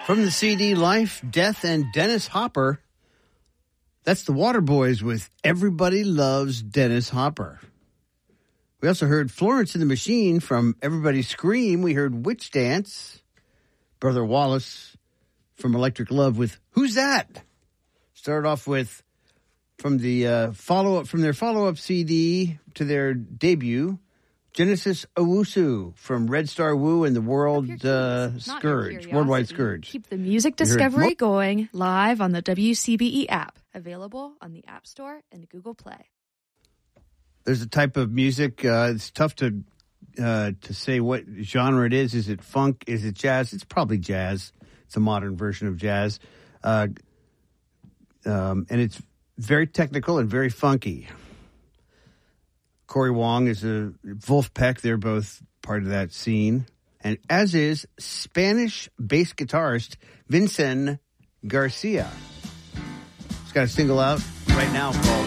From the CD Life, Death, and Dennis Hopper, that's the Waterboys with Everybody Loves Dennis Hopper. We also heard Florence and the Machine from Everybody Scream. We heard Witch Dance, Brother Wallace from Electric Love with Who's That? Started off with from the from their follow-up CD to their debut, Genesis Owusu from Red Star Wu and the Worldwide Scourge. Keep the music discovery going live on the WCBE app, available on the App Store and Google Play. There's a type of music. It's tough to say what genre it is. Is it funk? Is it jazz? It's probably jazz. It's a modern version of jazz, and it's very technical and very funky. Corey Wong is a Wolfpack. They're both part of that scene. And as is Spanish bass guitarist Vincent Garcia. He's got a single out right now called